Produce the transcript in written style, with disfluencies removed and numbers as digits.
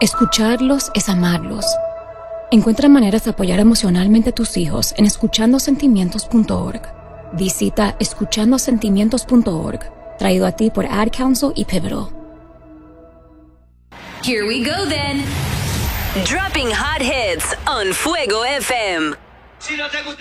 Escucharlos es amarlos. Encuentra maneras de apoyar emocionalmente a tus hijos en escuchandosentimientos.org. Visita escuchandosentimientos.org, traído a ti por Ad Council y Pivotal. Here we go then. Dropping hot hits on Fuego FM. Si no te gusta